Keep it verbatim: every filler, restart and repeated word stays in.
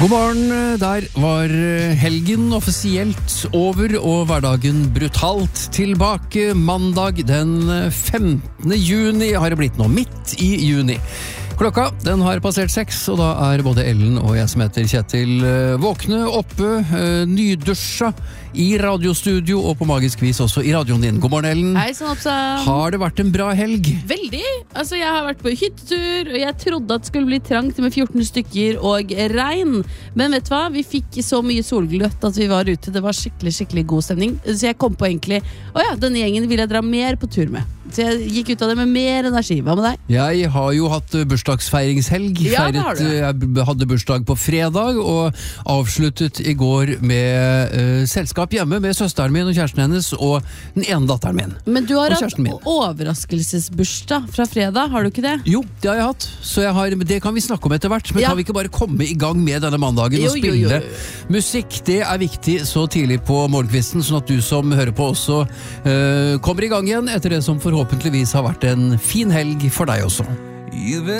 God morgen, der var helgen offisielt over og hverdagen brutalt tilbake. Mandag den femtende juni har det blitt nå, midt i juni. Klokka, den har passert seks, og da er både Ellen og jeg som heter Kjetil våkne, oppe, nydusja i radiostudio og på magisk vis også i radioen din. God morgen, Ellen. Hei, sånn oppsann. Har det vært en bra helg? Veldig. Altså, jeg har vært på hyttetur, og jeg trodde at det skulle bli trangt med fjorten stykker og regn. Men vet du hva? Vi fikk så mye solgløtt at vi var ute. Det var skikkelig, skikkelig god stemning. Så jeg kom på egentlig, åja, denne gjengen vil jeg dra mer på tur med. Så jeg gikk ut av det med mer energi. Hva med deg? Jeg har jo hatt bursdagsfeiringshelg. Ja, det har Feiret, du. jeg hadde bursdag på fredag, og avsluttet i går med uh, selskap hjemme med søsteren min og kjæresten hennes og den ene datteren min. Men du har Og hatt kjæresten min. overraskelsesbursdag fra fredag, har du ikke det? Jo, det har jeg hatt. Så jeg har, det kan vi snakke om etter hvert. Men Ja. kan vi ikke bare komme i gang med denne mandagen Jo, og jo, spille jo, jo. musikk? Det er viktig så tidlig på morgenkvisten, sånn at du som hører på også uh, kommer i gang igjen etter det som forhåpentligvis har vært en fin helg for deg også.